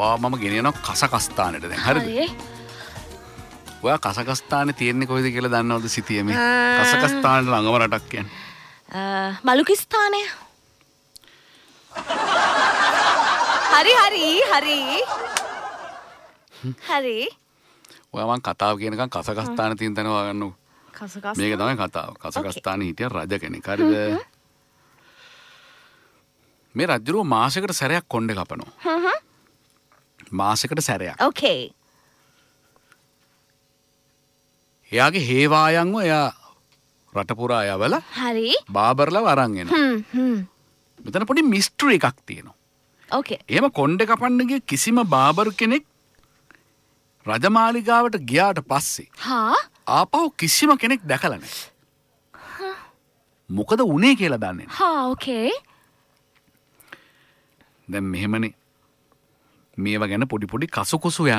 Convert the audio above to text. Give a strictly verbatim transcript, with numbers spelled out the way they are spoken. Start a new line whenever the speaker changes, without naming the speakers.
ඔයා මම ගෙනියනවා කසකස්ථානෙට දැන්. හරිද? ඔයා කසකස්ථානේ තියෙන්නේ කොයිද කියලා දන්නවද සිටියේ මේ? කසකස්ථානට ළඟම රටක් කියන්නේ.
මලුකිස්ථානය. හරි හරි හරි. හරි.
ඔයා මං කතාව කියනකම් කසකස්ථානේ තියෙන තැන හොයාගන්නකො.
කසකස්ථාන.
මේක තමයි කතාව. කසකස්ථානේ හිටිය රජ කෙනෙක්. හරිද? මේ රජුරෝ මාසෙකට සැරයක් කොණ්ඩේ කපනවා.
හ්ම් හ්ම්.
මාසෙකට සැරයක්.
ඕකේ.
එයාගේ හේවායන්ව එයා රට පුරා යවලා
හරි.
බාබර්ලව අරන් එනවා.
හ්ම් හ්ම්.
මෙතන පොඩි මිස්ටරි එකක් තියෙනවා.
ඕකේ.
එහෙම කොණ්ඩේ කපන්න ගිය කිසිම බාබර් කෙනෙක් රජමාලිගාවට ගියාට පස්සේ
හා
ආපහු කිසිම කෙනෙක් දැකලා නැහැ. මොකද උනේ කියලා දන්නේ නැහැ.
හා ඕකේ.
දැන් මෙහෙමනේ මේව ගැන පොඩි පොඩි කසුකුසු